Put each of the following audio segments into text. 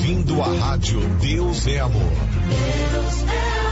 ouvindo a rádio Deus é Amor. Deus é amor.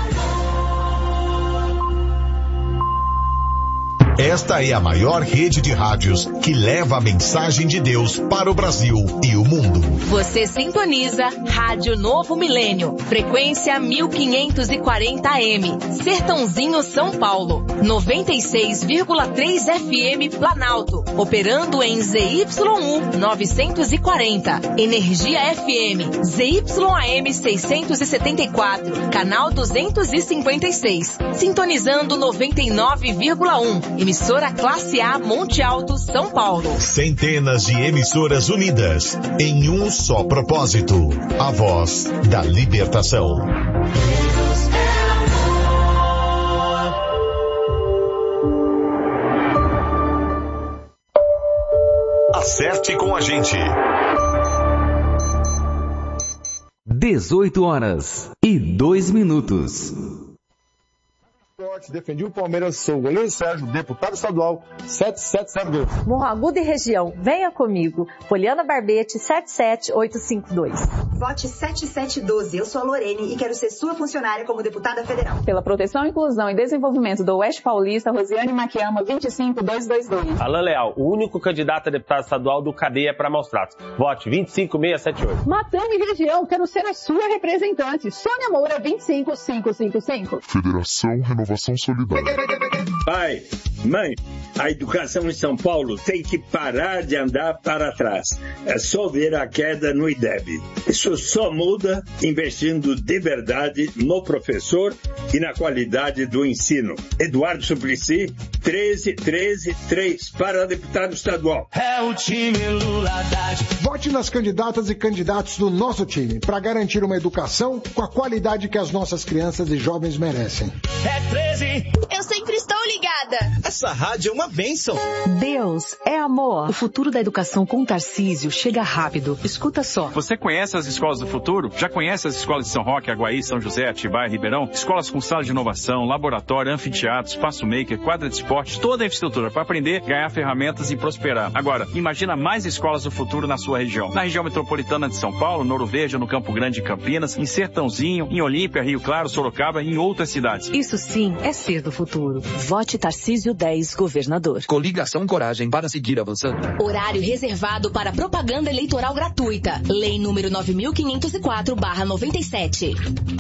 Esta é a maior rede de rádios que leva a mensagem de Deus para o Brasil e o mundo. Você sintoniza Rádio Novo Milênio, frequência 1540 AM, Sertãozinho, São Paulo, 96,3 FM Planalto, operando em ZYU 940, Energia FM, ZYAM 674, canal 256, sintonizando 99,1. Emissora Classe A Monte Alto, São Paulo. Centenas de emissoras unidas em um só propósito. A voz da libertação. Acerte com a gente. 18h02. Defendi o Palmeiras, sou o goleiro Sérgio, deputado estadual 7702. Morro Agudo e região, venha comigo. Poliana Barbete, 77852. Vote 7712, eu sou a Lorene e quero ser sua funcionária como deputada federal. Pela proteção, inclusão e desenvolvimento do Oeste Paulista, Rosiane Maquiama, 25222. Alain Leal, o único candidato a deputado estadual do Cadeia para Maus Tratos. Vote 25678. Matão e região, quero ser a sua representante. Sônia Moura, 25555. Federação Renovação Solidária. Pai, mãe, a educação em São Paulo tem que parar de andar para trás. É só ver a queda no IDEB. Isso só muda investindo de verdade no professor e na qualidade do ensino. Eduardo Suplicy, 13133 para deputado estadual. É o time Lula Haddad. Vote nas candidatas e candidatos do nosso time para garantir uma educação com a qualidade que as nossas crianças e jovens merecem. É 13. Eu sempre estou ligada. Essa rádio é uma bênção. Deus é amor. O futuro da educação com Tarcísio chega rápido. Escuta só. Você conhece as escolas do futuro? Já conhece as escolas de São Roque, Aguaí, São José, Atibaia, Ribeirão? Escolas com sala de inovação, laboratório, anfiteatro, espaço maker, quadra de esportes, toda a infraestrutura para aprender, ganhar ferramentas e prosperar. Agora, imagina mais escolas do futuro na sua região. Na região metropolitana de São Paulo, no Ouro Verde, no Campo Grande e Campinas, em Sertãozinho, em Olímpia, Rio Claro, Sorocaba e em outras cidades. Isso sim é ser do futuro. Vote Tarcísio 10, governador. Coligação Coragem para seguir avançando. Horário reservado para propaganda eleitoral gratuita. Lei número 9504/97.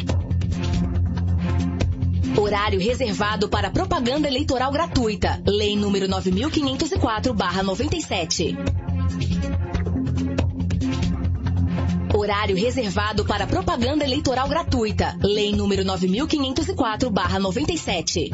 Horário reservado para propaganda eleitoral gratuita. Lei número 9504/97. Horário reservado para propaganda eleitoral gratuita. Lei número 9504/97.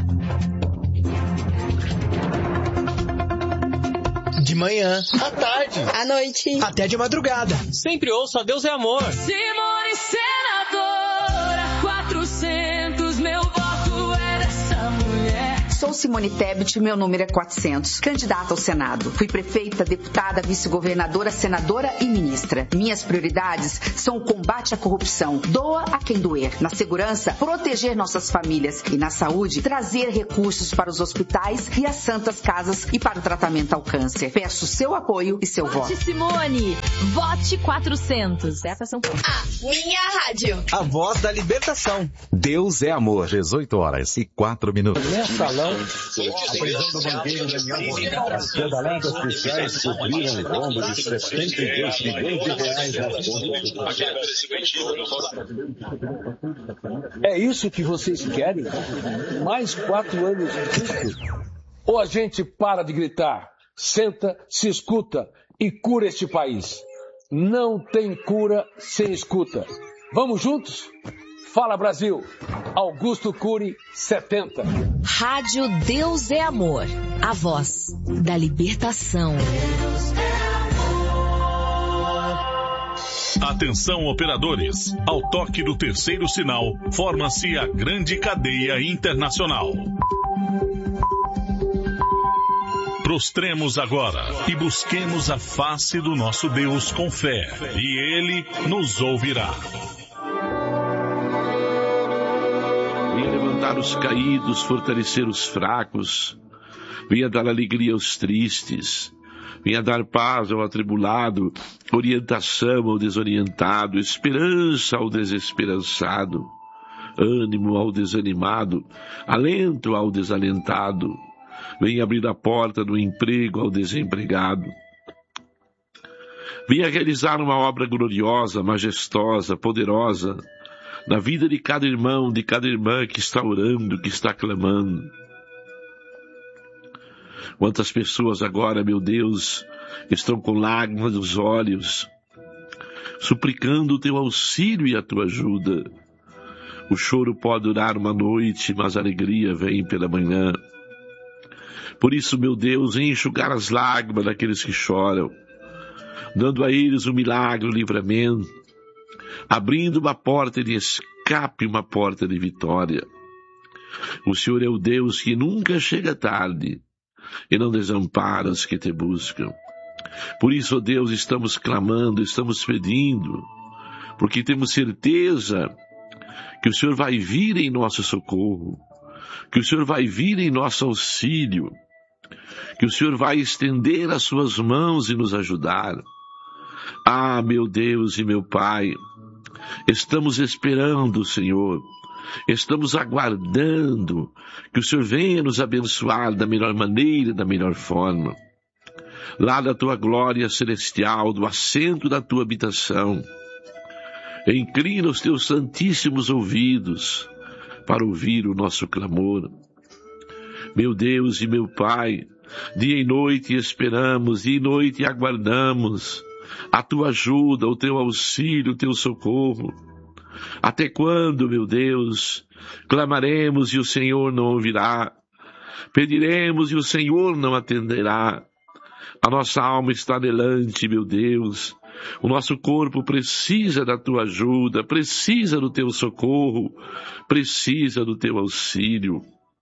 De manhã, à tarde, à noite, até de madrugada. Sempre ouço a Deus é Amor. Simone senadora, 400, meu voto é dessa mulher. Sou Simone Tebet, meu número é 400, candidata ao Senado. Fui prefeita, deputada, vice-governadora, senadora e ministra. Minhas prioridades são o combate à corrupção, doa a quem doer. Na segurança, proteger nossas famílias. E na saúde, trazer recursos para os hospitais e as santas casas e para o tratamento ao câncer. Peço seu apoio e seu voto. Vote Simone, vote 400. Essa São Paulo. A minha rádio. A voz da libertação. Deus é amor, 18h04. Nessa salão, a prisão do banqueiro Daniel Monteiro. Pedaladas policiais cobriram o rombo de 72 milhões de reais nas contas. É isso que vocês querem? Mais 4 anos disso? Ou a gente para de gritar, senta, se escuta e cura este país? Não tem cura sem escuta. Vamos juntos? Fala Brasil, Augusto Cury, 70. Rádio Deus é Amor, a voz da libertação. Atenção operadores, ao toque do terceiro sinal, forma-se a grande cadeia internacional. Prostremos agora e busquemos a face do nosso Deus com fé, e Ele nos ouvirá. Venha levantar os caídos, fortalecer os fracos. Venha dar alegria aos tristes. Venha dar paz ao atribulado, orientação ao desorientado, esperança ao desesperançado, ânimo ao desanimado, alento ao desalentado. Venha abrir a porta do emprego ao desempregado. Venha realizar uma obra gloriosa, majestosa, poderosa, na vida de cada irmão, de cada irmã que está orando, que está clamando. Quantas pessoas agora, meu Deus, estão com lágrimas nos olhos, suplicando o teu auxílio e a tua ajuda. O choro pode durar uma noite, mas a alegria vem pela manhã. Por isso, meu Deus, venha enxugar as lágrimas daqueles que choram, dando a eles o milagre, o livramento, abrindo uma porta de escape, uma porta de vitória. O Senhor é o Deus que nunca chega tarde e não desampara os que te buscam. Por isso, ó Deus, estamos clamando, estamos pedindo, porque temos certeza que o Senhor vai vir em nosso socorro, que o Senhor vai vir em nosso auxílio, que o Senhor vai estender as suas mãos e nos ajudar. Ah, meu Deus e meu Pai, estamos esperando, Senhor, estamos aguardando que o Senhor venha nos abençoar da melhor maneira, da melhor forma. Lá da tua glória celestial, do assento da tua habitação, inclina os teus santíssimos ouvidos para ouvir o nosso clamor. Meu Deus e meu Pai, dia e noite esperamos, dia e noite aguardamos a tua ajuda, o teu auxílio, o teu socorro. Até quando, meu Deus, clamaremos e o Senhor não ouvirá? Pediremos e o Senhor não atenderá? A nossa alma está anelante, meu Deus. O nosso corpo precisa da tua ajuda, precisa do teu socorro, precisa do teu auxílio.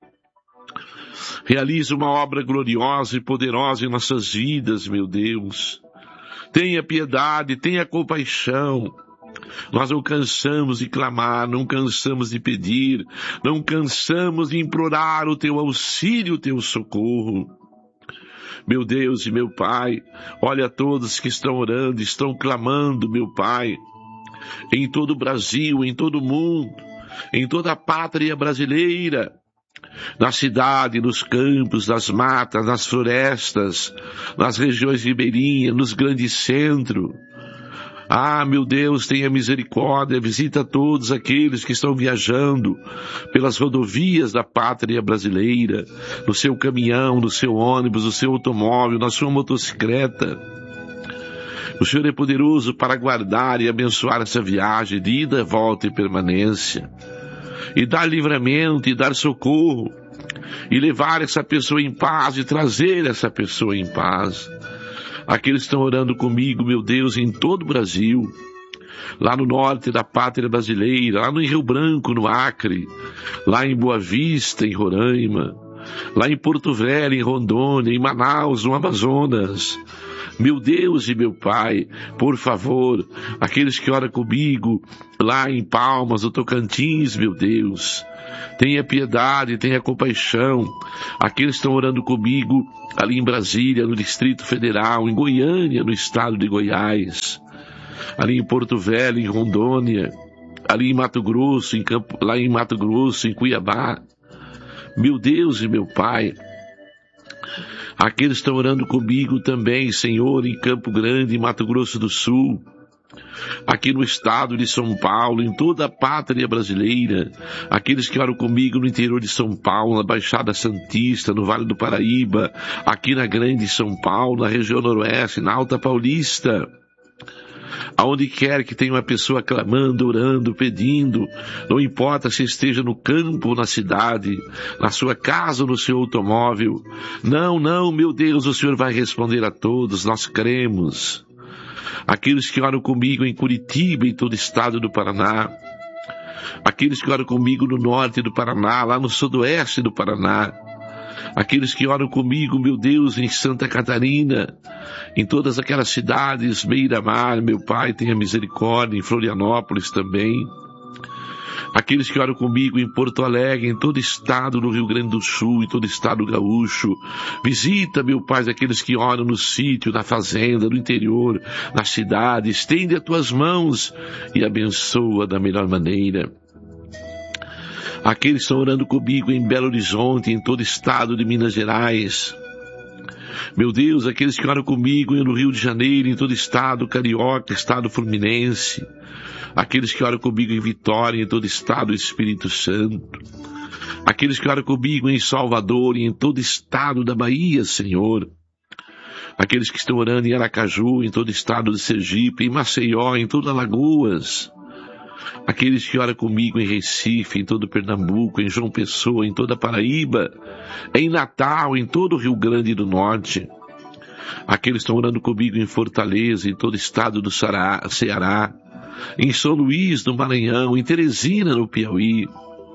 Realiza uma obra gloriosa e poderosa em nossas vidas, meu Deus. Tenha piedade, tenha compaixão. Nós não cansamos de clamar, não cansamos de pedir, não cansamos de implorar o teu auxílio, o teu socorro. Meu Deus e meu Pai, olha todos que estão orando, estão clamando, meu Pai, em todo o Brasil, em todo o mundo, em toda a pátria brasileira, na cidade, nos campos, nas matas, nas florestas, nas regiões ribeirinhas, nos grandes centros. Ah, meu Deus, tenha misericórdia, visita todos aqueles que estão viajando pelas rodovias da pátria brasileira, no seu caminhão, no seu ônibus, no seu automóvel, na sua motocicleta. O Senhor é poderoso para guardar e abençoar essa viagem de ida, volta e permanência, e dar livramento, e dar socorro, e levar essa pessoa em paz, e trazer essa pessoa em paz. Aqueles que estão orando comigo, meu Deus, em todo o Brasil, lá no norte da pátria brasileira, lá no Rio Branco, no Acre, lá em Boa Vista, em Roraima, lá em Porto Velho, em Rondônia, em Manaus, no Amazonas. Meu Deus e meu Pai, por favor, aqueles que oram comigo, lá em Palmas, no Tocantins, meu Deus, tenha piedade, tenha compaixão. Aqueles que estão orando comigo ali em Brasília, no Distrito Federal, em Goiânia, no estado de Goiás, ali em Porto Velho, em Rondônia, ali em Mato Grosso, lá em Mato Grosso, em Cuiabá. Meu Deus e meu Pai, aqueles que estão orando comigo também, Senhor, em Campo Grande, em Mato Grosso do Sul, aqui no estado de São Paulo, em toda a pátria brasileira, aqueles que oram comigo no interior de São Paulo, na Baixada Santista, no Vale do Paraíba, aqui na Grande São Paulo, na região noroeste, na Alta Paulista, aonde quer que tenha uma pessoa clamando, orando, pedindo, não importa se esteja no campo ou na cidade, na sua casa ou no seu automóvel, não, meu Deus, o Senhor vai responder a todos, nós cremos. Aqueles que oram comigo em Curitiba, em todo o estado do Paraná, aqueles que oram comigo no norte do Paraná, lá no sudoeste do Paraná, aqueles que oram comigo, meu Deus, em Santa Catarina, em todas aquelas cidades, beira-mar, meu Pai, tenha misericórdia, em Florianópolis também, Aqueles que oram comigo em Porto Alegre, em todo estado do Rio Grande do Sul, em todo estado gaúcho. Visita, meu Pai, aqueles que oram no sítio, na fazenda, no interior, na cidade. Estende as tuas mãos e abençoa da melhor maneira. Aqueles que estão orando comigo em Belo Horizonte, em todo estado de Minas Gerais. Meu Deus, aqueles que oram comigo no Rio de Janeiro, em todo estado carioca, estado fluminense. Aqueles que oram comigo em Vitória, em todo estado do Espírito Santo. Aqueles que oram comigo em Salvador e em todo estado da Bahia, Senhor. Aqueles que estão orando em Aracaju, em todo estado de Sergipe, em Maceió, em todas Alagoas. Aqueles que oram comigo em Recife, em todo Pernambuco, em João Pessoa, em toda Paraíba, em Natal, em todo o Rio Grande do Norte. Aqueles que estão orando comigo em Fortaleza, em todo o estado do Ceará, em São Luís, no Maranhão, em Teresina, no Piauí.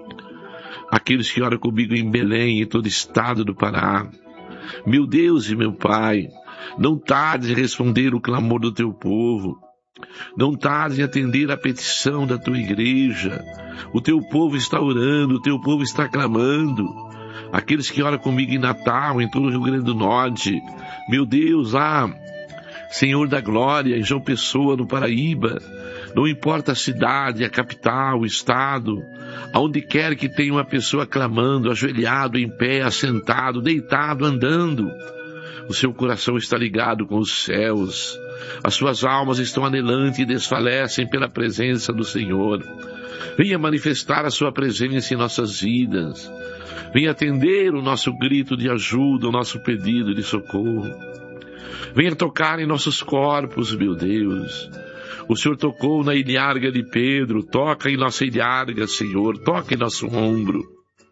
Aqueles que oram comigo em Belém, em todo o estado do Pará. Meu Deus e meu Pai, não tardes em responder o clamor do teu povo. Não tardes em atender a petição da tua igreja. O teu povo está orando, o teu povo está clamando. Aqueles que oram comigo em Natal, em todo o Rio Grande do Norte. Meu Deus, lá, Senhor da Glória, em João Pessoa, no Paraíba. Não importa a cidade, a capital, o estado, aonde quer que tenha uma pessoa clamando, ajoelhado, em pé, assentado, deitado, andando. O seu coração está ligado com os céus. As suas almas estão anelantes e desfalecem pela presença do Senhor. Venha manifestar a sua presença em nossas vidas. Venha atender o nosso grito de ajuda, o nosso pedido de socorro. Venha tocar em nossos corpos, meu Deus. O Senhor tocou na ilharga de Pedro. Toca em nossa ilharga, Senhor. Toca em nosso ombro.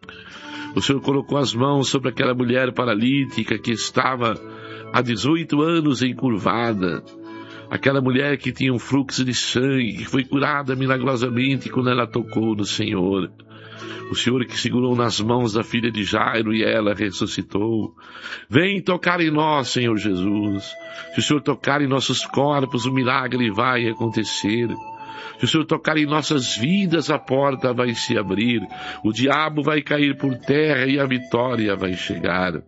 O Senhor colocou as mãos sobre aquela mulher paralítica que estava há 18 anos encurvada. Aquela mulher que tinha um fluxo de sangue, que foi curada milagrosamente quando ela tocou no Senhor. O Senhor que segurou nas mãos da filha de Jairo e ela ressuscitou. Vem tocar em nós, Senhor Jesus. Se o Senhor tocar em nossos corpos, o milagre vai acontecer. Se o Senhor tocar em nossas vidas, a porta vai se abrir. O diabo vai cair por terra e a vitória vai chegar.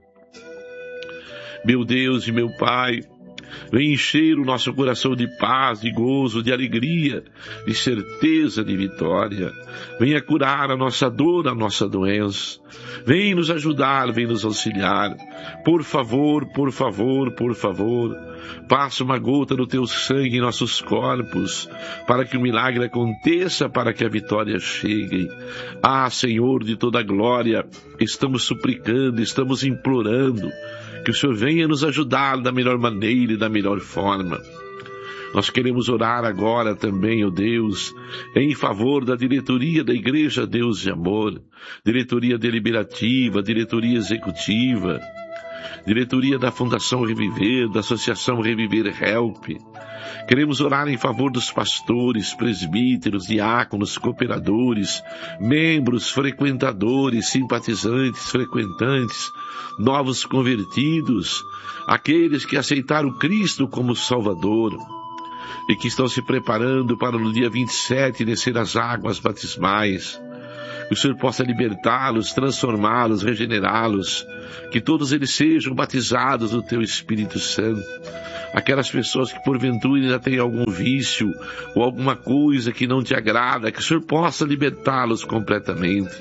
Meu Deus e meu Pai, vem encher o nosso coração de paz, de gozo, de alegria, de certeza de vitória. Venha curar a nossa dor, a nossa doença. Vem nos ajudar, vem nos auxiliar. Por favor, por favor, por favor, passa uma gota do teu sangue em nossos corpos, para que o milagre aconteça, para que a vitória chegue. Ah, Senhor de toda a glória, estamos suplicando, estamos implorando, que o Senhor venha nos ajudar da melhor maneira e da melhor forma. Nós queremos orar agora também, ó Deus, em favor da diretoria da Igreja Deus de Amor, diretoria deliberativa, diretoria executiva, diretoria da Fundação Reviver, da Associação Reviver Help. Queremos orar em favor dos pastores, presbíteros, diáconos, cooperadores, membros, frequentadores, simpatizantes, frequentantes, novos convertidos, aqueles que aceitaram Cristo como Salvador e que estão se preparando para no dia 27 descer as águas batismais. Que o Senhor possa libertá-los, transformá-los, regenerá-los, que todos eles sejam batizados no Teu Espírito Santo. Aquelas pessoas que porventura ainda têm algum vício ou alguma coisa que não te agrada, que o Senhor possa libertá-los completamente.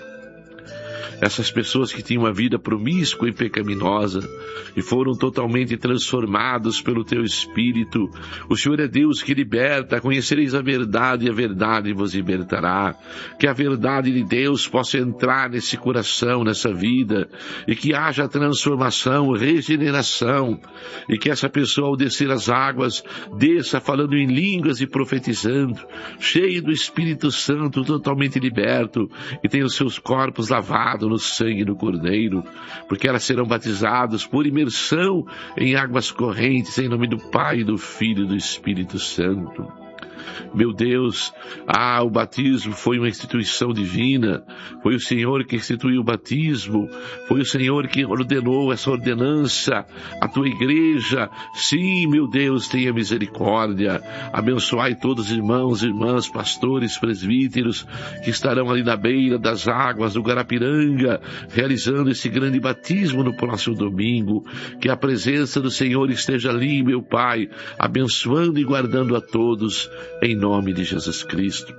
Essas pessoas que tinham uma vida promíscua e pecaminosa e foram totalmente transformados pelo Teu Espírito. O Senhor é Deus que liberta. Conhecereis a verdade e a verdade vos libertará. Que a verdade de Deus possa entrar nesse coração, nessa vida, e que haja transformação, regeneração, e que essa pessoa, ao descer as águas, desça falando em línguas e profetizando, cheio do Espírito Santo, totalmente liberto, e tenha os seus corpos lavados no sangue do Cordeiro, porque elas serão batizadas por imersão em águas correntes, em nome do Pai, do Filho e do Espírito Santo. Meu Deus, o batismo foi uma instituição divina, foi o Senhor que instituiu o batismo, foi o Senhor que ordenou essa ordenança, a tua igreja. Sim, meu Deus, tenha misericórdia, abençoai todos os irmãos, irmãs, pastores, presbíteros, que estarão ali na beira das águas do Guarapiranga, realizando esse grande batismo no próximo domingo. Que a presença do Senhor esteja ali, meu Pai, abençoando e guardando a todos, em nome de Jesus Cristo.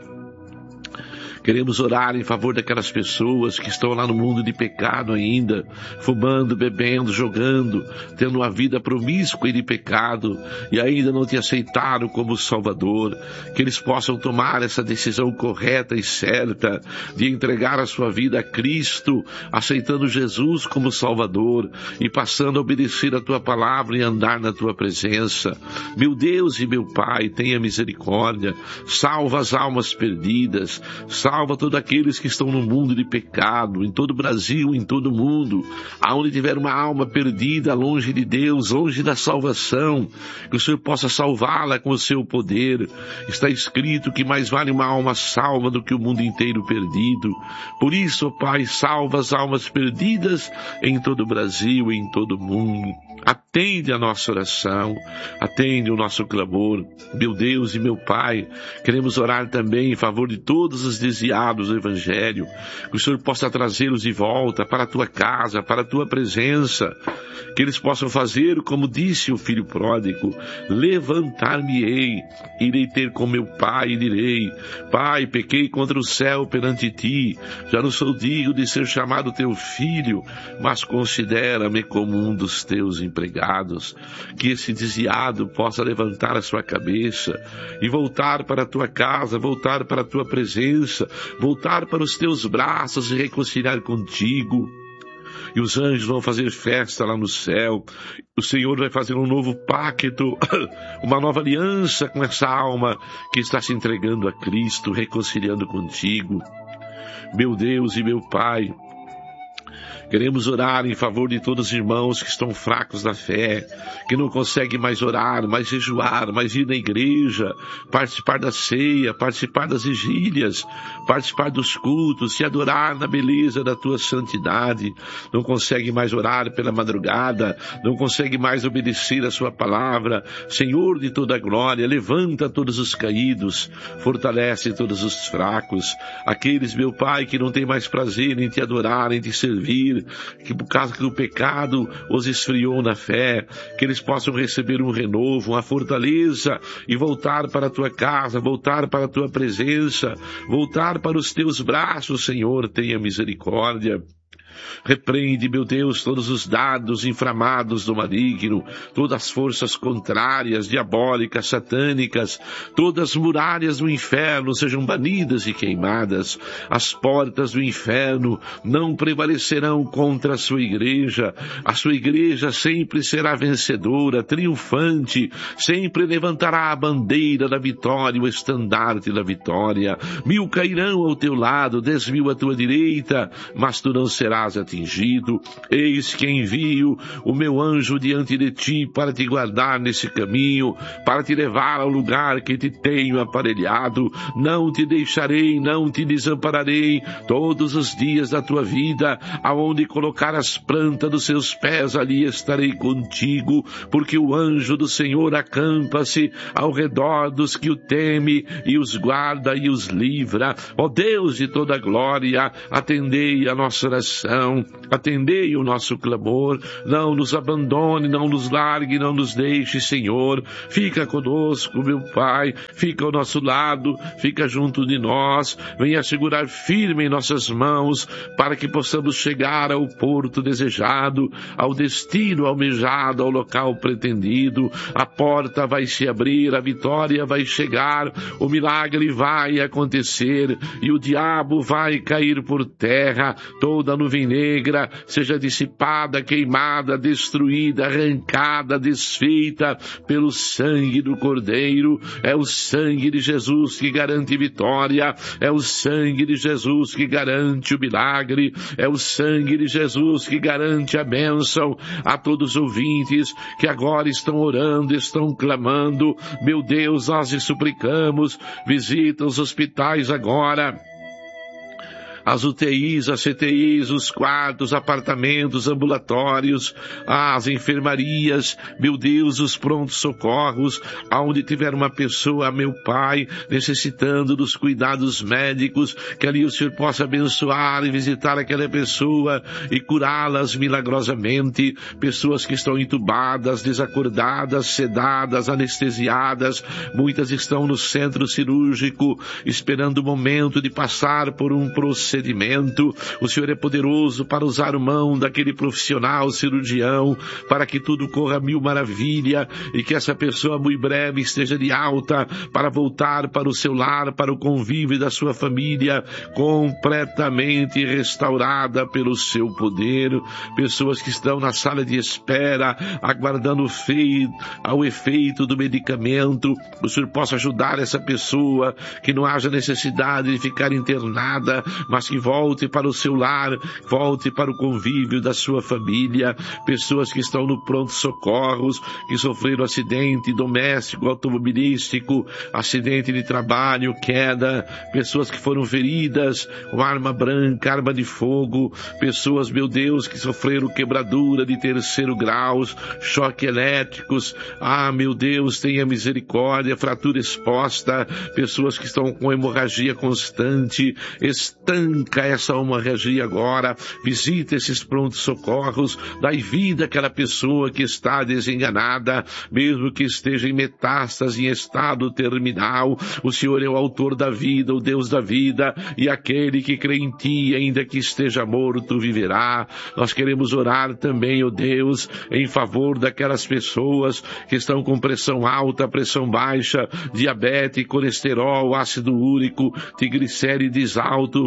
Queremos orar em favor daquelas pessoas que estão lá no mundo de pecado ainda, fumando, bebendo, jogando, tendo uma vida promíscua e de pecado, e ainda não te aceitaram como Salvador. Que eles possam tomar essa decisão correta e certa de entregar a sua vida a Cristo, aceitando Jesus como Salvador e passando a obedecer a tua palavra e andar na tua presença. Meu Deus e meu Pai, tenha misericórdia, salva as almas perdidas, salva todos aqueles que estão no mundo de pecado, em todo o Brasil, em todo o mundo, aonde tiver uma alma perdida, longe de Deus, longe da salvação, que o Senhor possa salvá-la com o seu poder. Está escrito que mais vale uma alma salva do que o mundo inteiro perdido. Por isso, ó Pai, salva as almas perdidas em todo o Brasil e em todo o mundo. Atende a nossa oração, atende o nosso clamor. Meu Deus e meu Pai, queremos orar também em favor de todos os desviados do Evangelho, que o Senhor possa trazê-los de volta para a Tua casa, para a Tua presença, que eles possam fazer como disse o filho pródigo: levantar-me-ei, irei ter com meu Pai e direi: Pai, pequei contra o céu perante Ti, já não sou digno de ser chamado Teu filho, mas considera-me como um dos Teus empregados. Que esse desviado possa levantar a sua cabeça e voltar para a tua casa, voltar para a tua presença, voltar para os teus braços e reconciliar contigo. E os anjos vão fazer festa lá no céu. O Senhor vai fazer um novo pacto, uma nova aliança com essa alma que está se entregando a Cristo, reconciliando contigo. Meu Deus e meu Pai, queremos orar em favor de todos os irmãos que estão fracos na fé, que não conseguem mais orar, mais jejuar, mais ir na igreja, participar da ceia, participar das vigílias, participar dos cultos, se adorar na beleza da tua santidade. Não conseguem mais orar pela madrugada, não conseguem mais obedecer a sua palavra. Senhor de toda a glória, levanta todos os caídos, fortalece todos os fracos, aqueles, meu Pai, que não têm mais prazer em te adorar, em te servir, que por causa do pecado os esfriou na fé, que eles possam receber um renovo, uma fortaleza e voltar para a tua casa, voltar para a tua presença, voltar para os teus braços. Senhor, tenha misericórdia. Repreende, meu Deus, todos os dados inflamados do maligno, todas as forças contrárias, diabólicas, satânicas, todas as muralhas do inferno sejam banidas e queimadas. As portas do inferno não prevalecerão contra a sua igreja. A sua igreja sempre será vencedora, triunfante, sempre levantará a bandeira da vitória, o estandarte da vitória. 1000 cairão ao teu lado, 10.000 à tua direita, mas tu não serás atingido. Eis que envio o meu anjo diante de ti para te guardar nesse caminho, para te levar ao lugar que te tenho aparelhado. Não te deixarei, não te desampararei todos os dias da tua vida. Aonde colocar as plantas dos seus pés, ali estarei contigo, porque o anjo do Senhor acampa-se ao redor dos que o temem e os guarda e os livra. Ó Deus de toda a glória, atendei a nossa oração, atendei o nosso clamor, não nos abandone, não nos largue, não nos deixe, Senhor. Fica conosco, meu Pai, fica ao nosso lado, fica junto de nós, venha segurar firme em nossas mãos, para que possamos chegar ao porto desejado, ao destino almejado, ao local pretendido. A porta vai se abrir, a vitória vai chegar, o milagre vai acontecer, e o diabo vai cair por terra. Toda nuvem nuvem negra seja dissipada, queimada, destruída, arrancada, desfeita pelo sangue do Cordeiro. É o sangue de Jesus que garante vitória, é o sangue de Jesus que garante o milagre, é o sangue de Jesus que garante a bênção. A todos os ouvintes que agora estão orando, estão clamando, meu Deus, nós lhe suplicamos, visita os hospitais agora, as UTIs, as CTIs, os quartos, apartamentos, ambulatórios, as enfermarias, meu Deus, os prontos socorros, aonde tiver uma pessoa, meu Pai, necessitando dos cuidados médicos, que ali o Senhor possa abençoar e visitar aquela pessoa e curá-las milagrosamente. Pessoas que estão entubadas, desacordadas, sedadas, anestesiadas, muitas estão no centro cirúrgico, esperando o momento de passar por um procedimento. O Senhor é poderoso para usar a mão daquele profissional cirurgião para que tudo corra mil maravilha e que essa pessoa muito breve esteja de alta para voltar para o seu lar, para o convívio da sua família, completamente restaurada pelo seu poder. Pessoas que estão na sala de espera aguardando o efeito do medicamento, o Senhor possa ajudar essa pessoa, que não haja necessidade de ficar internada, mas que volte para o seu lar, volte para o convívio da sua família. Pessoas que estão no pronto-socorros, que sofreram acidente doméstico, automobilístico, acidente de trabalho, queda, pessoas que foram feridas com arma branca, arma de fogo, pessoas, meu Deus, que sofreram quebradura de 3º grau, choque elétricos, meu Deus, tenha misericórdia, fratura exposta, pessoas que estão com hemorragia constante, estanca essa hemorragia agora, visita esses prontos socorros, dai vida àquela pessoa que está desenganada, mesmo que esteja em metástase, em estado terminal. O Senhor é o autor da vida, o Deus da vida, e aquele que crê em ti, ainda que esteja morto, viverá. Nós queremos orar também, ó Deus, em favor daquelas pessoas que estão com pressão alta, pressão baixa, diabetes, colesterol, ácido úrico, triglicérides alto,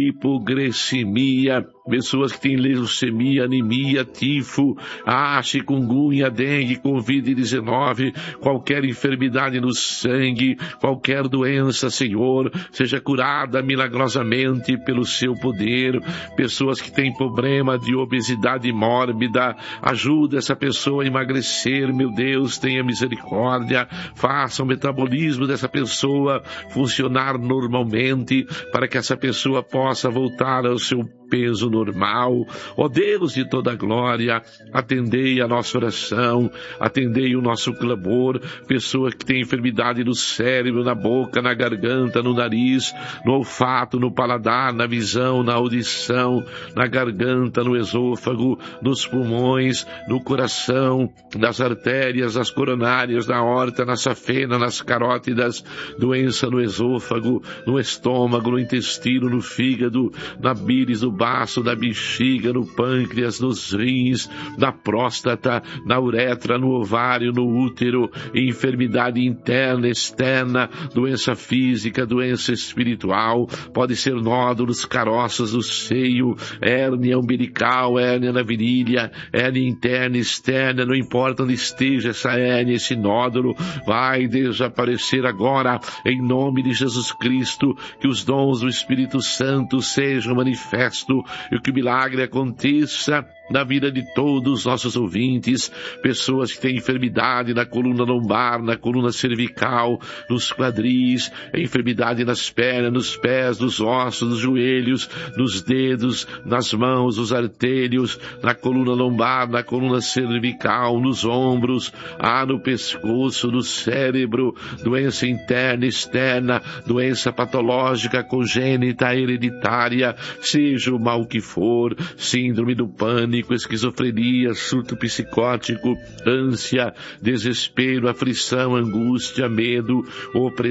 hipoglicemia, pessoas que têm leucemia, anemia, tifo, chikungunya, dengue, Covid-19, qualquer enfermidade no sangue, qualquer doença, Senhor, seja curada milagrosamente pelo seu poder. Pessoas que têm problema de obesidade mórbida, ajuda essa pessoa a emagrecer, meu Deus, tenha misericórdia, faça o metabolismo dessa pessoa funcionar normalmente, para que essa pessoa possa voltar ao seu peso normal. Ó Deus de toda glória, atendei a nossa oração, atendei o nosso clamor. Pessoa que tem enfermidade no cérebro, na boca, na garganta, no nariz, no olfato, no paladar, na visão, na audição, na garganta, no esôfago, nos pulmões, no coração, nas artérias, nas coronárias, na aorta, na safena, nas carótidas, doença no esôfago, no estômago, no intestino, no fígado, na bílis, no baço, da bexiga, no pâncreas, nos rins, na próstata, na uretra, no ovário, no útero, enfermidade interna, externa, doença física, doença espiritual, pode ser nódulos, caroças do seio, hérnia umbilical, hérnia na virilha, hérnia interna, externa, não importa onde esteja essa hérnia, esse nódulo, vai desaparecer agora, em nome de Jesus Cristo, que os dons do Espírito Santo sejam manifestos e que o milagre aconteça na vida de todos os nossos ouvintes, pessoas que têm enfermidade na coluna lombar, na coluna cervical, nos quadris, enfermidade nas pernas, nos pés, nos ossos, nos joelhos, nos dedos, nas mãos, nos artérios, na coluna lombar, na coluna cervical, nos ombros, no pescoço, no cérebro, doença interna, externa, doença patológica, congênita, hereditária, seja o mal que for, síndrome do pânico, esquizofrenia, surto psicótico, ânsia, desespero, aflição, angústia, medo, opressão,